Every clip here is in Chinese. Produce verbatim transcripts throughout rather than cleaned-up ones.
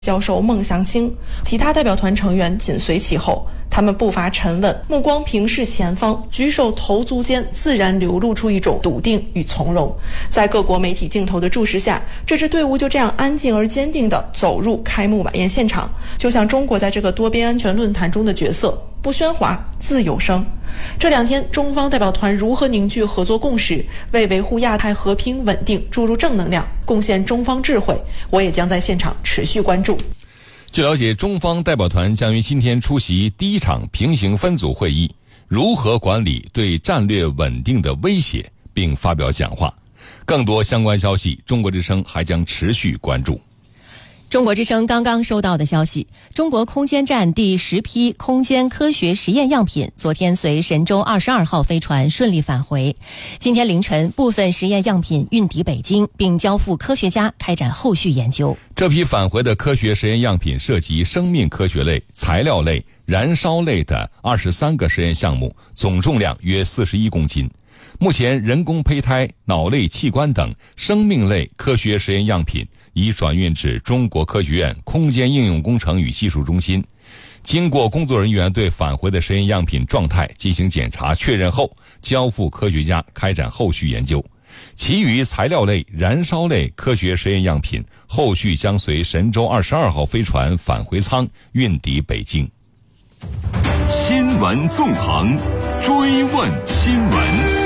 教授孟祥青，其他代表团成员紧随其后。他们步伐沉稳，目光平视前方，举手投足间自然流露出一种笃定与从容。在各国媒体镜头的注视下，这支队伍就这样安静而坚定地走入开幕晚宴现场，就像中国在这个多边安全论坛中的角色，不喧哗，自有声。这两天，中方代表团如何凝聚合作共识，为维护亚太和平稳定注入正能量，贡献中方智慧，我也将在现场持续关注。 据了解，中方代表团将于今天出席第一场平行分组会议，如何管理对战略稳定的威胁，并发表讲话。更多相关消息，中国之声还将持续关注。 中国之声刚刚收到的消息，中国空间站第十批空间科学实验样品昨天随神舟二十二号飞船顺利返回。今天凌晨，部分实验样品运抵北京，并交付科学家开展后续研究。 这批返回的科学实验样品涉及生命科学类、材料类、燃烧类的二十三个实验项目，总重量约四十一公斤。目前，人工胚胎、脑类器官等生命类科学实验样品已转运至中国科学院空间应用工程与技术中心。经过工作人员对返回的实验样品状态进行检查确认后，交付科学家开展后续研究。其余材料类、燃烧类科学实验样品后续将随神舟二十二号飞船返回舱运抵北京。 新闻纵横，追问新闻。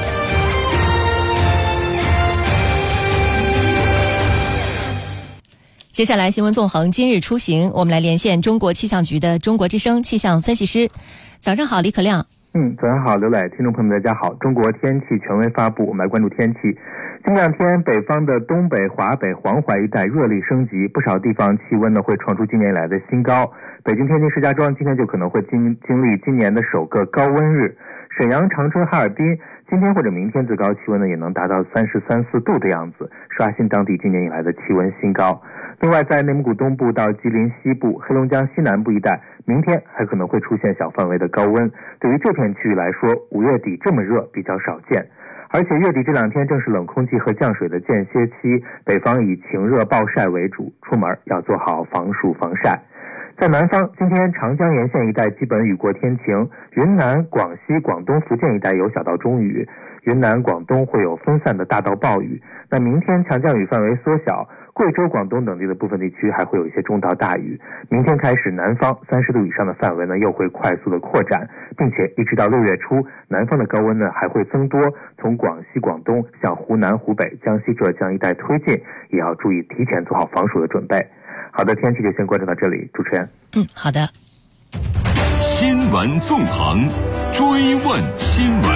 接下来新闻纵横今日出行，我们来连线中国气象局的中国之声气象分析师。早上好，李可亮。 嗯，早上好，刘磊，听众朋友们大家好。中国天气权威发布，我们来关注天气。近两天北方的东北、华北、黄淮一带热力升级，不少地方气温呢会创出今年以来的新高。北京、天津、石家庄今天就可能会经经历今年的首个高温日。沈阳、长春、哈尔滨今天或者明天最高气温呢也能达到三十三四度的样子，刷新当地今年以来的气温新高。另外，在内蒙古东部到吉林西部、黑龙江西南部一带，明天还可能会出现小范围的高温。对于这片区域来说，五月底这么热比较少见。而且月底这两天正是冷空气和降水的间歇期，北方以晴热暴晒为主，出门要做好防暑防晒。在南方，今天长江沿线一带基本雨过天晴，云南、广西、广东、福建一带有小到中雨，云南、广东会有分散的大到暴雨。那明天强降雨范围缩小，贵州、广东等地的部分地区还会有一些中到大雨。明天开始，南方三十度以上的范围呢又会快速的扩展，并且一直到六月初，南方的高温呢还会增多，从广西、广东向湖南、湖北、江西、浙江一带推进，也要注意提前做好防暑的准备。好的，天气就先关注到这里，主持人。 嗯，好的。 新闻纵横，追问新闻。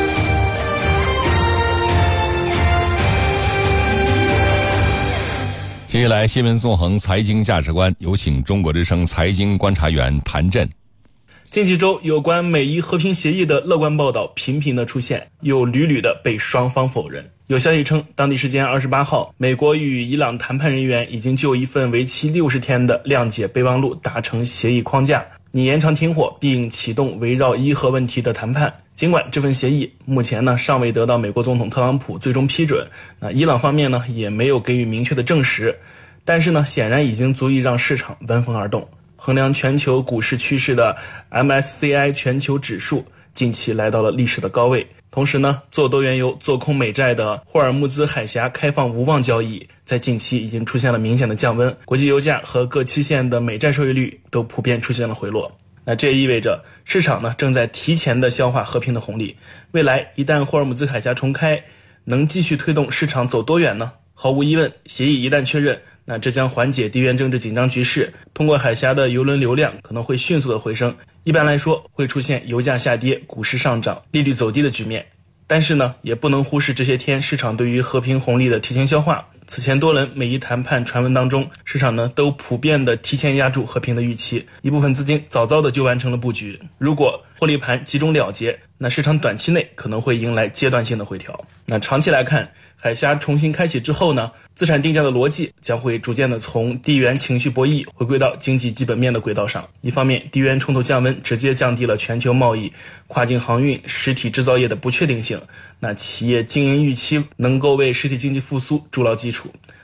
接下来新闻纵横财经价值观，有请中国之声财经观察员谭震。 近几周有关美伊和平协议的乐观报道频频的出现，又屡屡的被双方否认。有消息称，当地时间二十八号，美国与伊朗谈判人员已经就一份为期六十天的谅解备忘录达成协议框架，拟延长停火并启动围绕伊核问题的谈判。尽管这份协议目前呢尚未得到美国总统特朗普最终批准，那伊朗方面呢也没有给予明确的证实，但是呢显然已经足以让市场闻风而动。衡量全球股市趋势的 M S C I 全球指数近期来到了历史的高位。同时呢，做多原油、做空美债的霍尔木兹海峡开放无望交易在近期已经出现了明显的降温，国际油价和各期限的美债收益率都普遍出现了回落。那这也意味着市场呢正在提前的消化和平的红利，未来一旦霍尔木兹海峡重开，能继续推动市场走多远呢？毫无疑问，协议一旦确认，那这将缓解地缘政治紧张局势，通过海峡的邮轮流量可能会迅速的回升，一般来说会出现油价下跌、股市上涨、利率走低的局面。但是呢，也不能忽视这些天市场对于和平红利的提前消化。此前多轮美伊谈判传闻当中，市场呢都普遍的提前压住和平的预期，一部分资金早早的就完成了布局。如果获利盘集中了结，那市场短期内可能会迎来阶段性的回调。那长期来看，海峡重新开启之后呢，资产定价的逻辑将会逐渐的从地缘情绪博弈回归到经济基本面的轨道上。一方面，地缘冲突降温直接降低了全球贸易、跨境航运、实体制造业的不确定性，那企业经营预期能够为实体经济复苏筑牢基础。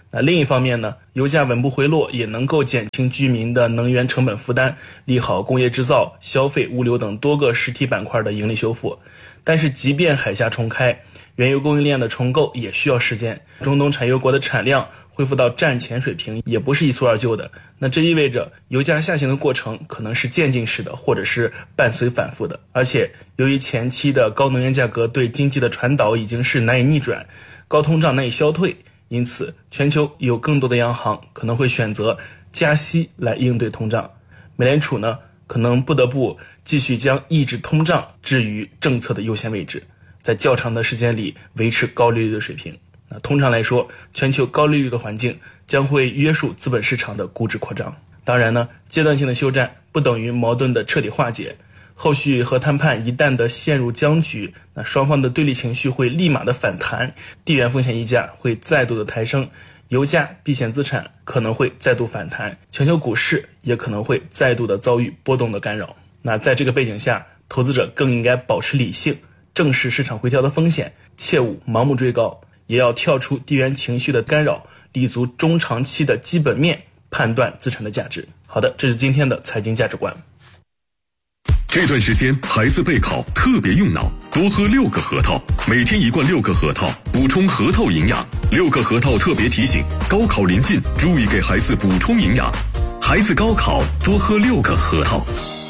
那另一方面呢，油价稳步回落也能够减轻居民的能源成本负担，利好工业制造、消费、物流等多个实体板块的盈利修复。但是即便海峡重开，原油供应链的重构也需要时间，中东产油国的产量恢复到战前水平也不是一蹴而就的。那这意味着油价下行的过程可能是渐进式的，或者是伴随反复的。而且由于前期的高能源价格对经济的传导已经是难以逆转，高通胀难以消退，因此全球有更多的央行可能会选择加息来应对通胀。美联储呢，可能不得不继续将抑制通胀置于政策的优先位置，在较长的时间里维持高利率的水平。那通常来说，全球高利率的环境将会约束资本市场的估值扩张。当然呢，阶段性的休战不等于矛盾的彻底化解。后续核谈判一旦的陷入僵局，那双方的对立情绪会立马的反弹，地缘风险溢价会再度的抬升，油价、避险资产可能会再度反弹，全球股市也可能会再度的遭遇波动的干扰。那在这个背景下，投资者更应该保持理性，正视市场回调的风险，切勿盲目追高，也要跳出地缘情绪的干扰，立足中长期的基本面，判断资产的价值。好的，这是今天的财经价值观。 这段时间孩子备考特别用脑，多喝六个核桃，每天一罐六个核桃，补充核桃营养。六个核桃特别提醒，高考临近，注意给孩子补充营养。孩子高考多喝六个核桃。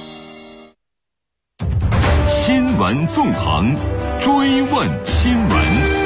新闻纵横，追问新闻。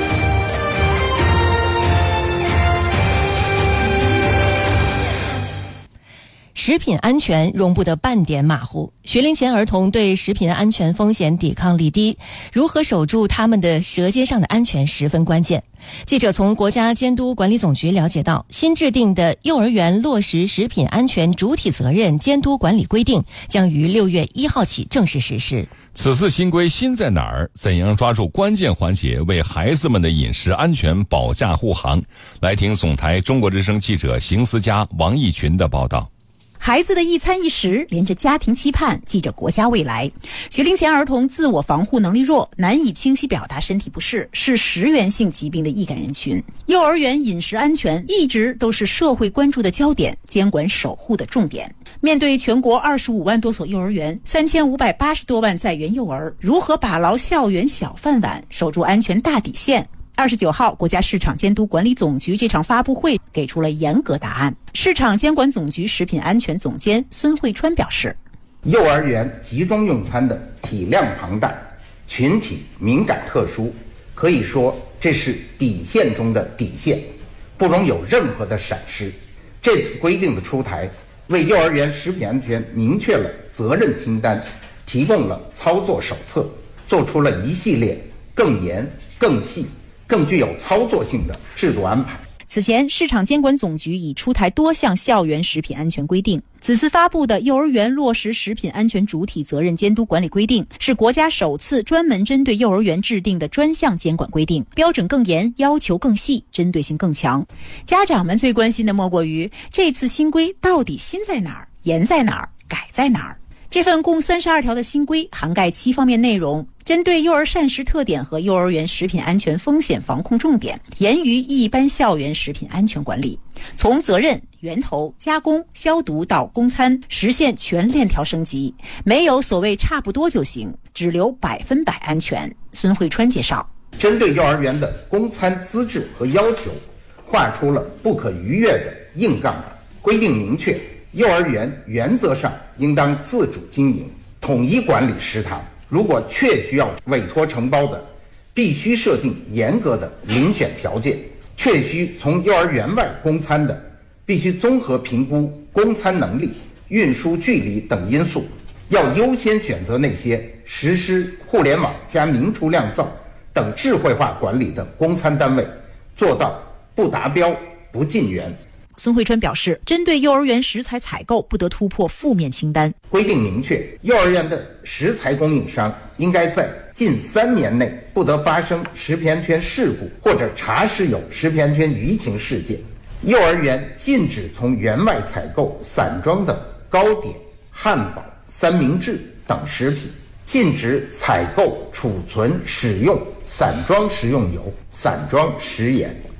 食品安全容不得半点马虎，学龄前儿童对食品安全风险抵抗力低，如何守住他们的舌尖上的安全十分关键。记者从国家监督管理总局了解到，新制定的幼儿园落实食品安全主体责任监督管理规定将于六月一号起正式实施。 此次新规新在哪儿？怎样抓住关键环节，为孩子们的饮食安全保驾护航？来听总台中国之声记者邢思佳、王义群的报道。 孩子的一餐一食连着家庭期盼，系着国家未来。学龄前儿童自我防护能力弱，难以清晰表达身体不适，是食源性疾病的易感人群。幼儿园饮食安全一直都是社会关注的焦点，监管守护的重点。面对全国二十五万多所幼儿园，三千五百八十多万在园幼儿，如何把牢校园小饭碗，守住安全大底线？二十九号，国家市场监督管理总局这场发布会给出了严格答案。市场监管总局食品安全总监孙慧川表示， 幼儿园集中用餐的体量庞大，群体敏感特殊，可以说这是底线中的底线，不容有任何的闪失。这次规定的出台，为幼儿园食品安全明确了责任清单，提供了操作手册，做出了一系列更严、更细、更具有操作性的制度安排。 此前，市场监管总局已出台多项校园食品安全规定。此次发布的《幼儿园落实食品安全主体责任监督管理规定》是国家首次专门针对幼儿园制定的专项监管规定，标准更严，要求更细，针对性更强。家长们最关心的莫过于这次新规到底新在哪儿、严在哪儿、改在哪儿。这份共三十二条的新规涵盖七方面内容，针对幼儿膳食特点和幼儿园食品安全风险防控重点，严于一般校园食品安全管理，从责任、源头、加工、消毒到供餐，实现全链条升级，没有所谓差不多就行，只留百分百安全。孙慧川介绍， 针对幼儿园的供餐资质和要求，划出了不可逾越的硬杠杆，规定明确幼儿园原则上应当自主经营，统一管理食堂。如果确需要委托承包的，必须设定严格的遴选条件；确需从幼儿园外供餐的，必须综合评估供餐能力、运输距离等因素，要优先选择那些实施互联网加明厨亮灶等智慧化管理的供餐单位，做到不达标不进园。 孙慧川表示，针对幼儿园食材采购不得突破负面清单， 规定明确，幼儿园的食材供应商应该在近三年内不得发生食品安全事故或者查实有食品安全舆情事件。幼儿园禁止从园外采购散装的糕点、汉堡、三明治等食品，禁止采购、储存、使用散装食用油、散装食盐。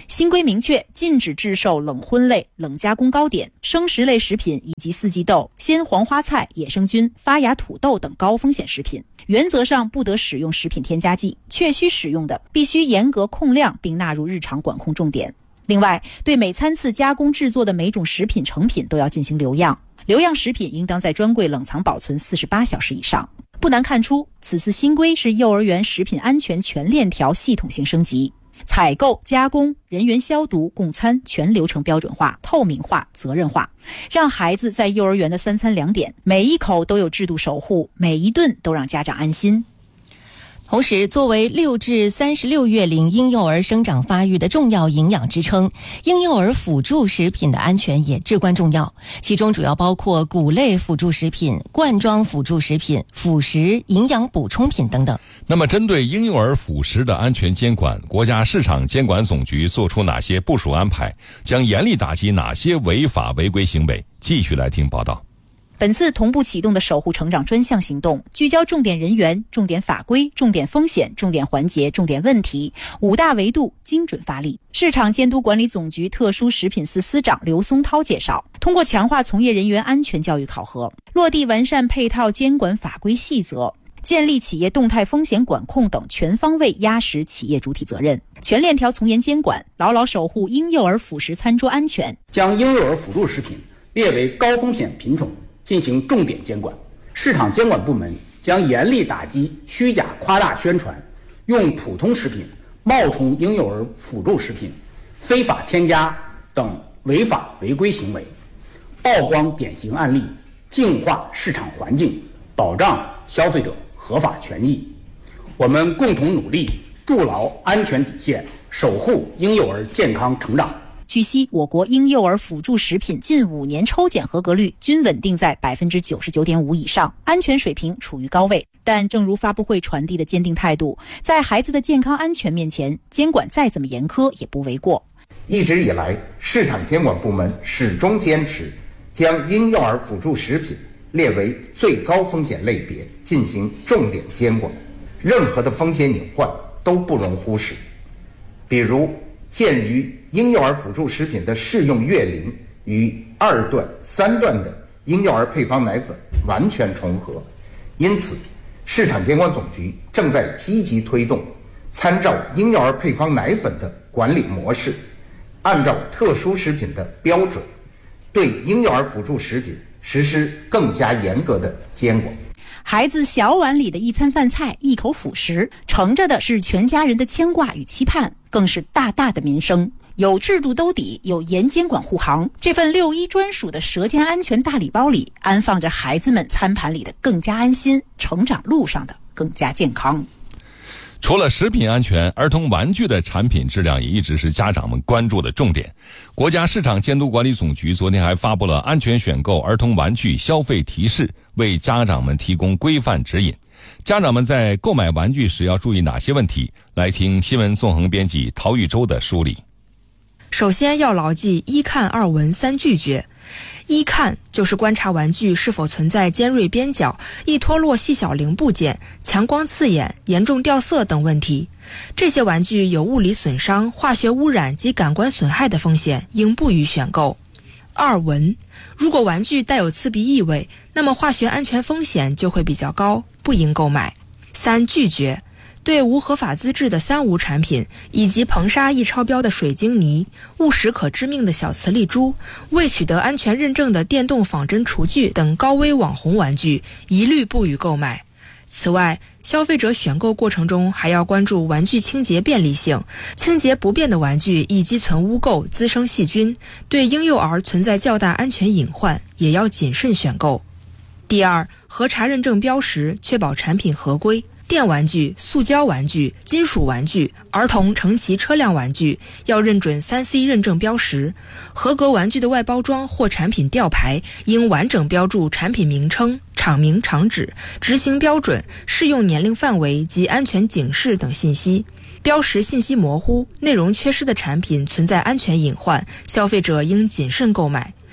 新规明确禁止制售冷荤类、冷加工糕点、生食类食品以及四季豆、鲜黄花菜、野生菌、发芽土豆等高风险食品。原则上不得使用食品添加剂，确需使用的必须严格控量并纳入日常管控重点。另外，对每餐次加工制作的每种食品成品都要进行留样，留样食品应当在专柜冷藏保存四十八小时以上。不难看出，此次新规是幼儿园食品安全全链条系统性升级，采购、加工、人员消毒、供餐全流程标准化、透明化、责任化，让孩子在幼儿园的三餐两点，每一口都有制度守护，每一顿都让家长安心。 同时，作为六至三十六月龄婴幼儿生长发育的重要营养支撑，婴幼儿辅助食品的安全也至关重要。其中主要包括谷类辅助食品、罐装辅助食品、辅食、营养补充品等等。 那么，针对婴幼儿辅食的安全监管，国家市场监管总局做出哪些部署安排？将严厉打击哪些违法违规行为？继续来听报道。 本次同步启动的守护成长专项行动，聚焦重点人员、重点法规、重点风险、重点环节、重点问题五大维度，精准发力。市场监督管理总局特殊食品司司长刘松涛介绍，通过强化从业人员安全教育考核，落地完善配套监管法规细则，建立企业动态风险管控等全方位压实企业主体责任，全链条从严监管，牢牢守护婴幼儿辅食餐桌安全。 将婴幼儿辅助食品列为高风险品种，进行重点监管。市场监管部门将严厉打击虚假夸大宣传，用普通食品冒充婴幼儿辅助食品、非法添加等违法违规行为，曝光典型案例，净化市场环境，保障消费者合法权益。我们共同努力，筑牢安全底线，守护婴幼儿健康成长。 据悉，我国婴幼儿辅助食品近五年抽检合格率均稳定在 百分之九十九点五 以上，安全水平处于高位。但正如发布会传递的坚定态度，在孩子的健康安全面前，监管再怎么严苛也不为过。 一直以来，市场监管部门始终坚持将婴幼儿辅助食品列为最高风险类别，进行重点监管，任何的风险隐患都不容忽视。比如，鉴于婴幼儿辅助食品的适用月龄与二段、三段的婴幼儿配方奶粉完全重合，因此市场监管总局正在积极推动参照婴幼儿配方奶粉的管理模式，按照特殊食品的标准，对婴幼儿辅助食品实施更加严格的监管。 孩子小碗里的一餐饭菜，一口辅食，盛着的是全家人的牵挂与期盼，更是大大的民生。有制度兜底，有严监管护航，这份六一专属的舌尖安全大礼包里，安放着孩子们餐盘里的更加安心，成长路上的更加健康。 除了食品安全，儿童玩具的产品质量也一直是家长们关注的重点。国家市场监督管理总局昨天还发布了安全选购儿童玩具消费提示，为家长们提供规范指引。家长们在购买玩具时要注意哪些问题？来听新闻纵横编辑陶玉洲的梳理。 首先要牢记一看二闻三拒绝。一看就是观察玩具是否存在尖锐边角、易脱落细小零部件、强光刺眼、严重掉色等问题。这些玩具有物理损伤、化学污染及感官损害的风险，应不予选购。二闻，如果玩具带有刺鼻异味，那么化学安全风险就会比较高，不应购买。三拒绝，对无合法资质的三无产品，以及硼砂易超标的水晶泥、误食可致命的小磁力珠、未取得安全认证的电动仿真厨具等高危网红玩具，一律不予购买。此外，消费者选购过程中还要关注玩具清洁便利性，清洁不便的玩具易积存污垢、滋生细菌，对婴幼儿存在较大安全隐患，也要谨慎选购。第二，核查认证标识，确保产品合规。电玩具、塑胶玩具、金属玩具、儿童乘骑车辆玩具要认准 三 C 认证标识。合格玩具的外包装或产品吊牌应完整标注产品名称、厂名、厂址、执行标准、适用年龄范围及安全警示等信息。标识信息模糊、内容缺失的产品存在安全隐患，消费者应谨慎购买。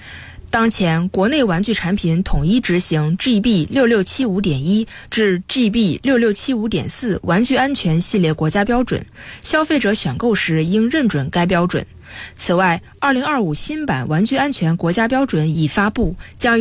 当前国内玩具产品统一执行 G B 六六七五点一 至 G B 六六七五点四 玩具安全系列国家标准，消费者选购时应认准该标准。此外，二零二五新版玩具安全国家标准已发布，将